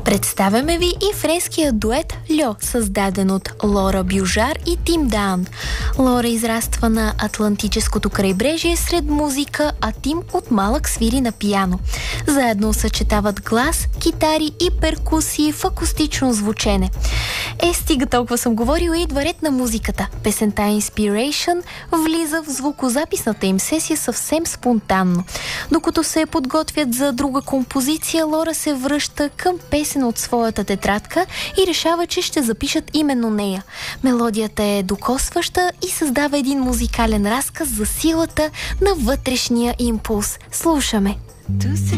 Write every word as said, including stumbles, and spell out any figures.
Представяме ви и френския дует Льо, създаден от Лора Бюжар и Тим Даун. Лора израства на Атлантическото крайбрежие сред музика, а Тим от малък свири на пиано. Заедно съчетават глас, китари и перкусии в акустично звучене. Е, стига толкова съм говорила, идва ред на музиката. Песента Inspiration влиза в звукозаписната им сесия съвсем спонтанно. Докато се подготвят за друга композиция, Лора се връща към песен от своята тетрадка и решава, че ще запишат именно нея. Мелодията е докосваща и създава един музикален разказ за силата на вътрешния импулс. Слушаме. Tous ces